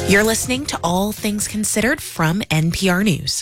You're listening to All Things Considered from NPR News.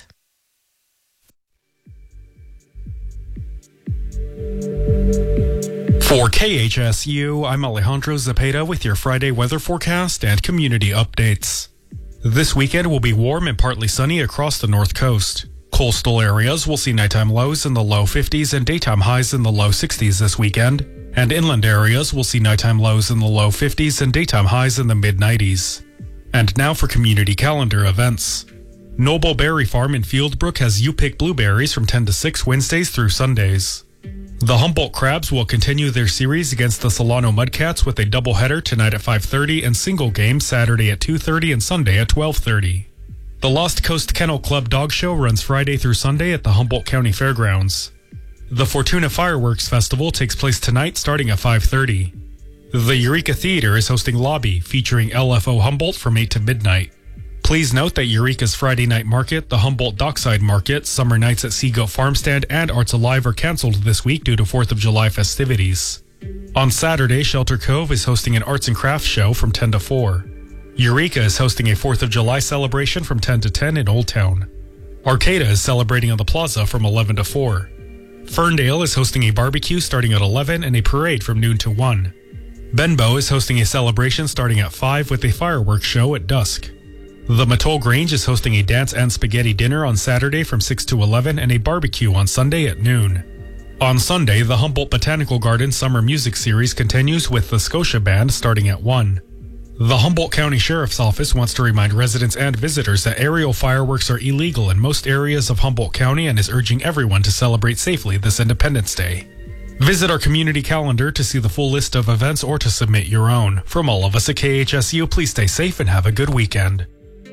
For KHSU, I'm Alejandro Zepeda with your Friday weather forecast and community updates. This weekend will be warm and partly sunny across the North Coast. Coastal areas will see nighttime lows in the low 50s and daytime highs in the low 60s this weekend. And inland areas will see nighttime lows in the low 50s and daytime highs in the mid-90s. And now for community calendar events. Noble Berry Farm in Fieldbrook has You Pick Blueberries from 10 to 6 Wednesdays through Sundays. The Humboldt Crabs will continue their series against the Solano Mudcats with a doubleheader tonight at 5:30 and single game Saturday at 2:30 and Sunday at 12:30. The Lost Coast Kennel Club Dog Show runs Friday through Sunday at the Humboldt County Fairgrounds. The Fortuna Fireworks Festival takes place tonight starting at 5:30. The Eureka Theater is hosting Lobby, featuring LFO Humboldt from 8 to midnight. Please note that Eureka's Friday night market, the Humboldt Dockside Market, Summer Nights at Seagoat Farm Stand, and Arts Alive are canceled this week due to 4th of July festivities. On Saturday, Shelter Cove is hosting an arts and crafts show from 10 to 4. Eureka is hosting a 4th of July celebration from 10 to 10 in Old Town. Arcata is celebrating on the plaza from 11 to 4. Ferndale is hosting a barbecue starting at 11 and a parade from noon to 1. Benbow is hosting a celebration starting at 5 with a fireworks show at dusk. The Matol Grange is hosting a dance and spaghetti dinner on Saturday from 6 to 11 and a barbecue on Sunday at noon. On Sunday, the Humboldt Botanical Garden Summer Music Series continues with the Scotia Band starting at 1. The Humboldt County Sheriff's Office wants to remind residents and visitors that aerial fireworks are illegal in most areas of Humboldt County and is urging everyone to celebrate safely this Independence Day. Visit our community calendar to see the full list of events or to submit your own. From all of us at KHSU, please stay safe and have a good weekend.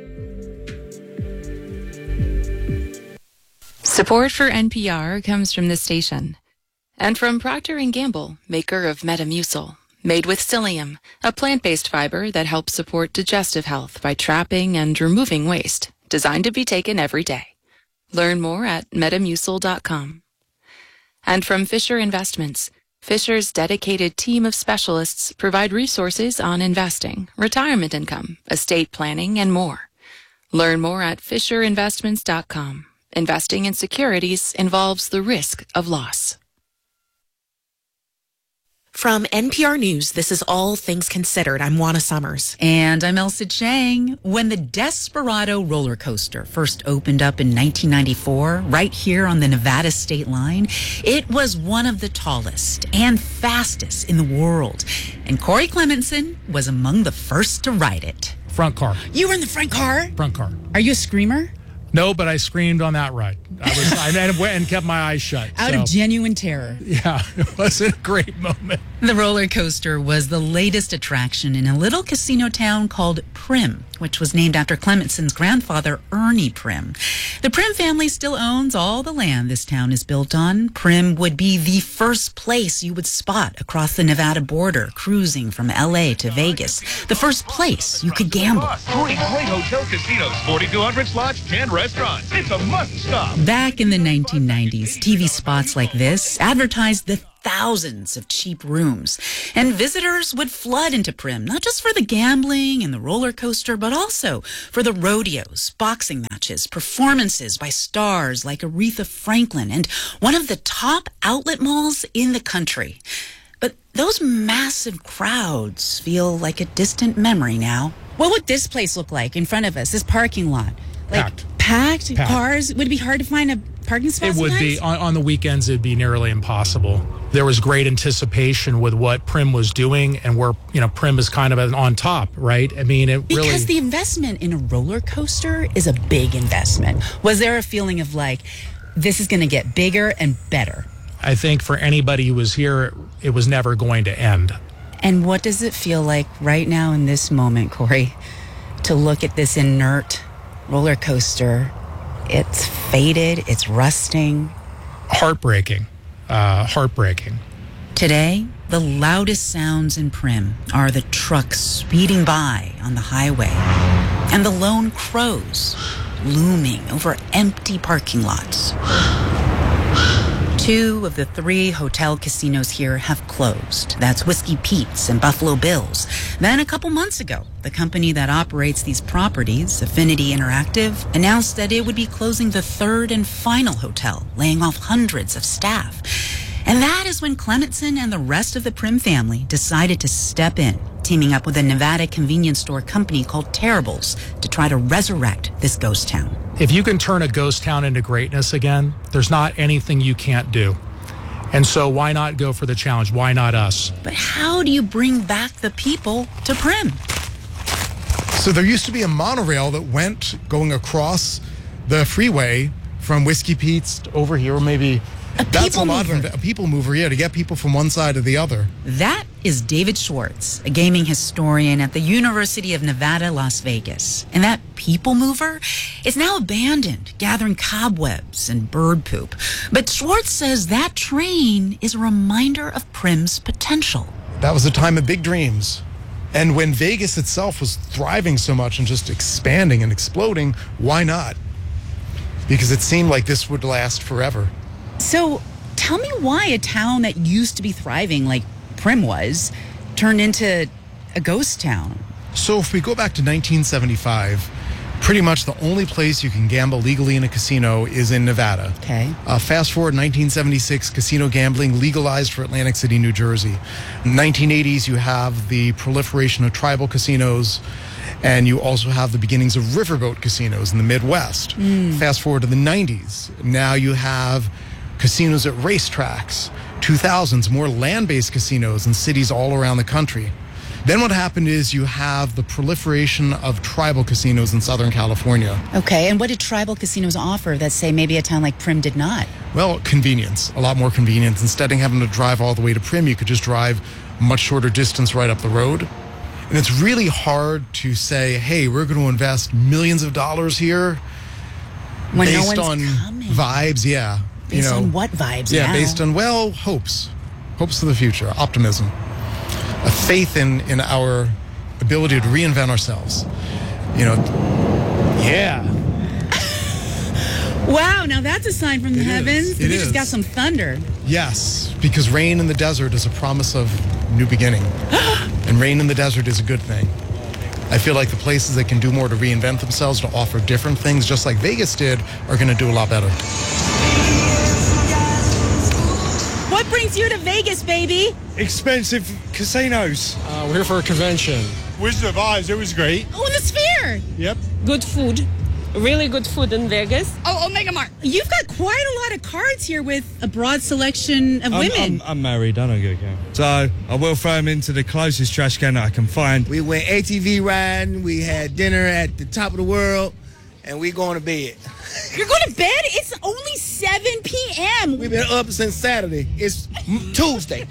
Support for NPR comes from this station and from Procter & Gamble, maker of Metamucil, made with psyllium, a plant-based fiber that helps support digestive health by trapping and removing waste, designed to be taken every day. Learn more at metamucil.com. And from Fisher Investments, Fisher's dedicated team of specialists provide resources on investing, retirement income, estate planning, and more. Learn more at fisherinvestments.com. Investing in securities involves the risk of loss. From NPR News, this is All Things Considered. I'm Juana Summers. And I'm Elsa Chang. When the Desperado roller coaster first opened up in 1994, right here on the Nevada state line, it was one of the tallest and fastest in the world. And Corey Clementson was among the first to ride it. Front car. You were in the front car? Front car. Are you a screamer? No, but I screamed on that ride. I went and kept my eyes shut. Out of genuine terror. Yeah, it was a great moment. The roller coaster was the latest attraction in a little casino town called Primm, which was named after Clemenson's grandfather, Ernie Primm. The Primm family still owns all the land this town is built on. Primm would be the first place you would spot across the Nevada border, cruising from L.A. to Vegas. The first place you could gamble. 40 great hotel casinos, 4,200 slots, 10 restaurants. It's a must-stop. Back in the 1990s, TV spots like this advertised the thousands of cheap rooms, and visitors would flood into Primm, not just for the gambling and the roller coaster, but also for the rodeos, boxing matches, performances by stars like Aretha Franklin, and one of the top outlet malls in the country. But those massive crowds feel like a distant memory now. What would this place look like in front of us, this parking lot? Packed? Cars? Would it be hard to find a parking spot? It would be. On the weekends, it'd be nearly impossible. There was great anticipation with what Primm was doing, and where, Primm is kind of on top, right? I mean, because the investment in a roller coaster is a big investment. Was there a feeling of like, this is going to get bigger and better? I think for anybody who was here, it was never going to end. And what does it feel like right now in this moment, Corey, to look at this inert roller coaster? It's faded, it's rusting. Heartbreaking. Today, the loudest sounds in Primm are the trucks speeding by on the highway and the lone crows looming over empty parking lots. 2 of the 3 hotel casinos here have closed. That's Whiskey Pete's and Buffalo Bill's. Then a couple months ago, the company that operates these properties, Affinity Interactive, announced that it would be closing the 3rd and final hotel, laying off hundreds of staff. And that is when Clementson and the rest of the Prim family decided to step in, teaming up with a Nevada convenience store company called Terribles to try to resurrect this ghost town. If you can turn a ghost town into greatness again, there's not anything you can't do. And so why not go for the challenge? Why not us? But how do you bring back the people to Prim? So there used to be a monorail that went going across the freeway from Whiskey Pete's over here, or maybe a people mover. A people mover, yeah, to get people from one side to the other. That is David Schwartz, a gaming historian at the University of Nevada, Las Vegas. And that people mover is now abandoned, gathering cobwebs and bird poop. But Schwartz says that train is a reminder of Prim's potential. That was a time of big dreams. And when Vegas itself was thriving so much and just expanding and exploding, why not? Because it seemed like this would last forever. So tell me why a town that used to be thriving, like Prim was, turned into a ghost town. So if we go back to 1975, pretty much the only place you can gamble legally in a casino is in Nevada. Okay. Fast forward 1976, casino gambling legalized for Atlantic City, New Jersey. In the 1980s, you have the proliferation of tribal casinos, and you also have the beginnings of riverboat casinos in the Midwest. Fast forward to the 90s. Now you have casinos at racetracks. 2000s, more land-based casinos in cities all around the country. Then what happened is you have the proliferation of tribal casinos in Southern California. Okay, and what did tribal casinos offer that, say, maybe a town like Prim did not? Well, convenience, a lot more convenience. Instead of having to drive all the way to Prim, you could just drive a much shorter distance right up the road. And it's really hard to say, hey, we're going to invest millions of dollars here When based no one's on coming. vibes, yeah. Based on what vibes Yeah, now? based on, well, hopes for the future, optimism, a faith in our ability to reinvent ourselves. You know, yeah. Wow, now that's a sign from the heavens. It We just is. got some thunder. Yes, because rain in the desert is a promise of new beginning. And rain in the desert is a good thing. I feel like the places that can do more to reinvent themselves, to offer different things, just like Vegas did, are going to do a lot better. What brings you to Vegas, baby? Expensive casinos. We're here for a convention. Wizard of Oz, it was great. Oh, the Sphere. Yep. Good food. Really good food in Vegas. Oh, Omega Mart. You've got quite a lot of cards here with a broad selection of women. I'm married, I don't get a count. So I will throw them into the closest trash can that I can find. We went ATV riding, we had dinner at the top of the world, and we going to bed. You're going to bed? It's only 7 p.m. We've been up since Saturday. It's Tuesday.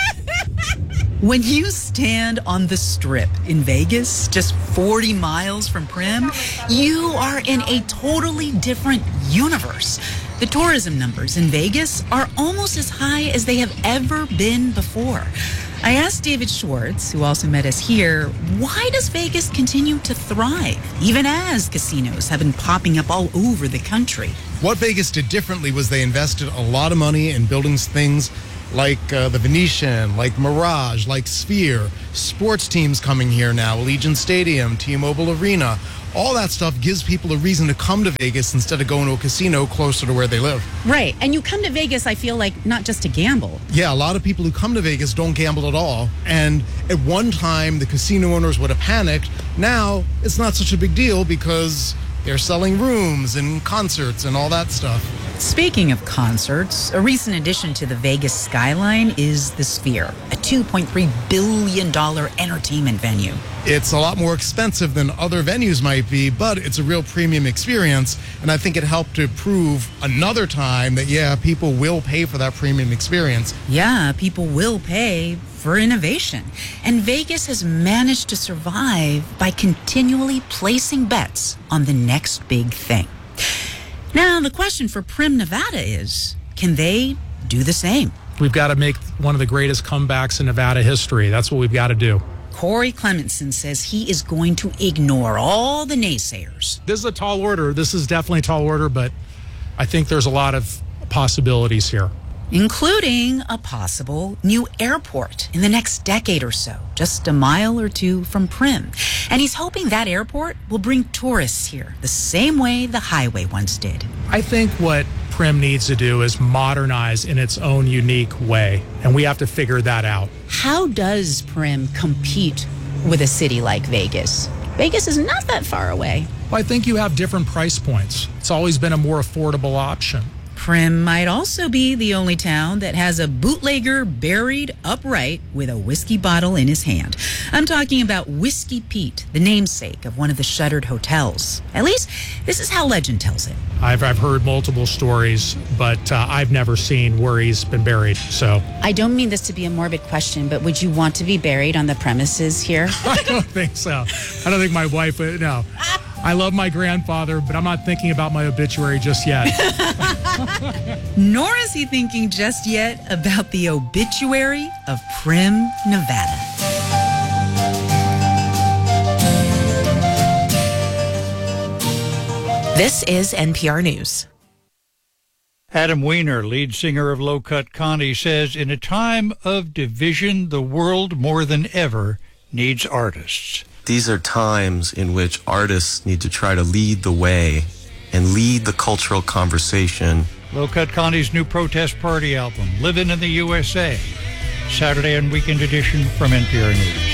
When you stand on the Strip in Vegas, just 40 miles from Prim, you are in a totally different universe. The tourism numbers in Vegas are almost as high as they have ever been before. I asked David Schwartz, who also met us here, why does Vegas continue to thrive, even as casinos have been popping up all over the country? What Vegas did differently was they invested a lot of money in building things like the Venetian, like Mirage, like Sphere, sports teams coming here now, Allegiant Stadium, T-Mobile Arena. All that stuff gives people a reason to come to Vegas instead of going to a casino closer to where they live. Right. And you come to Vegas, I feel like, not just to gamble. Yeah, a lot of people who come to Vegas don't gamble at all. And at one time, the casino owners would have panicked. Now, it's not such a big deal because they're selling rooms and concerts and all that stuff. Speaking of concerts, a recent addition to the Vegas skyline is the Sphere, a $2.3 billion entertainment venue. It's a lot more expensive than other venues might be, but it's a real premium experience. And I think it helped to prove another time that, yeah, people will pay for that premium experience. Yeah, people will pay for innovation. And Vegas has managed to survive by continually placing bets on the next big thing. Now, the question for Prim, Nevada is, can they do the same? We've got to make one of the greatest comebacks in Nevada history. That's what we've got to do. Corey Clementson says he is going to ignore all the naysayers. This is a tall order. This is definitely a tall order, but I think there's a lot of possibilities here. including a possible new airport in the next decade or so, just a mile or two from Primm. And he's hoping that airport will bring tourists here the same way the highway once did. I think what Primm needs to do is modernize in its own unique way, and we have to figure that out. How does Primm compete with a city like Vegas? Vegas is not that far away. Well, I think you have different price points. It's always been a more affordable option. Primm might also be the only town that has a bootlegger buried upright with a whiskey bottle in his hand. I'm talking about Whiskey Pete, the namesake of one of the shuttered hotels. At least, this is how legend tells it. I've heard multiple stories, but I've never seen where he's been buried, so. I don't mean this to be a morbid question, but would you want to be buried on the premises here? I don't think so. I don't think my wife would, no. I love my grandfather, but I'm not thinking about my obituary just yet. Nor is he thinking just yet about the obituary of Primm, Nevada. This is NPR News. Adam Weiner, lead singer of Low Cut Connie, says in a time of division, the world more than ever needs artists. These are times in which artists need to try to lead the way and lead the cultural conversation. Low Cut Connie's new protest party album, Living in the USA, Saturday and weekend edition from NPR News.